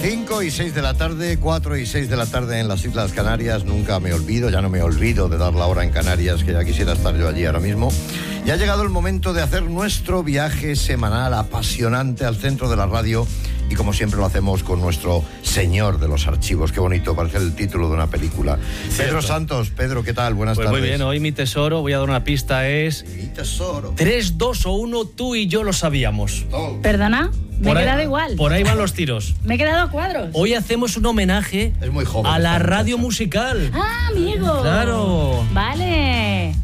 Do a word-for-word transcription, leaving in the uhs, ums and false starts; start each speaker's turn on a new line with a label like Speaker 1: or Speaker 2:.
Speaker 1: cinco y seis de la tarde, cuatro y seis de la tarde en las Islas Canarias. Nunca me olvido, ya no me olvido de dar la hora en Canarias, que ya quisiera estar yo allí ahora mismo. Y ha llegado el momento de hacer nuestro viaje semanal apasionante al centro de la radio. Y como siempre lo hacemos con nuestro señor de los archivos. Qué bonito, parece el título de una película.
Speaker 2: Cierto.
Speaker 1: Pedro Santos. Pedro, ¿qué tal? Buenas
Speaker 2: pues
Speaker 1: tardes.
Speaker 2: Muy bien, hoy mi tesoro, voy a dar una pista, es...
Speaker 1: Mi tesoro.
Speaker 2: tres, dos o uno, tú y yo lo sabíamos.
Speaker 1: Oh.
Speaker 3: ¿Perdona? Me
Speaker 2: Por
Speaker 3: he
Speaker 2: ahí-
Speaker 3: quedado igual.
Speaker 2: Por ahí van los tiros.
Speaker 3: Me he quedado a cuadros.
Speaker 2: Hoy hacemos un homenaje
Speaker 1: Es muy joven
Speaker 2: a la
Speaker 1: esta
Speaker 2: radio
Speaker 1: muchacha.
Speaker 2: musical.
Speaker 3: Ah, amigo.
Speaker 2: Claro.
Speaker 3: Vale.